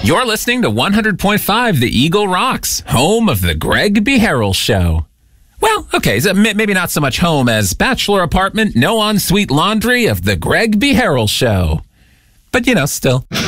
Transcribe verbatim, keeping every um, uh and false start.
You're listening to one hundred point five The Eagle Rocks, home of the Greg B. Harrell Show. Well, okay, so maybe not so much home as bachelor apartment, no ensuite laundry of the Greg B. Harrell Show. But, you know, still.